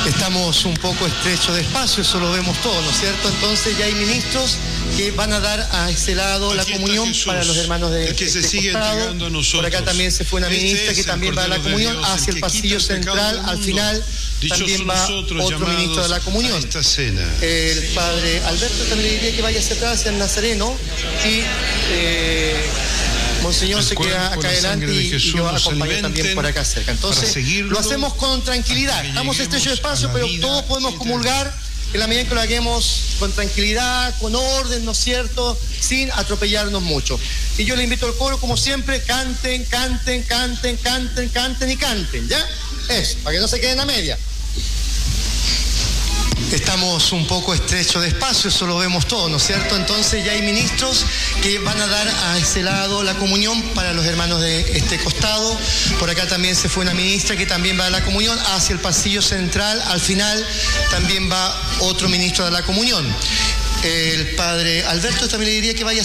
Estamos un poco estrechos de espacio, eso lo vemos todos, ¿no es cierto? Entonces ya hay ministros que van a dar a ese lado la comunión para los hermanos de que se este sigue costado. entregando a nosotros. Por acá también se fue una ministra que también va a la comunión hacia el pasillo central. Al final también va otro ministro de la comunión. Esta cena. El padre Alberto también le diría que vaya hacia atrás, hacia el Nazareno, y Monseñor se queda acá adelante y yo acompaño también por acá cerca. Entonces lo hacemos con tranquilidad. Estamos estrechos de espacio, pero todos podemos comulgar en la medida en que lo hagamos con tranquilidad, con orden, ¿no es cierto?, sin atropellarnos mucho. Y yo le invito al coro, como siempre, canten, canten, canten, canten, canten y canten, ¿ya? Eso, para que no se queden a media. Estamos un poco estrechos de espacio, eso lo vemos todos, ¿no es cierto? Entonces ya hay ministros que van a dar a ese lado la comunión para los hermanos de este costado. Por acá también se fue una ministra que también va a la comunión hacia el pasillo central. Al final también va otro ministro de la comunión. El padre Alberto también le diría que vaya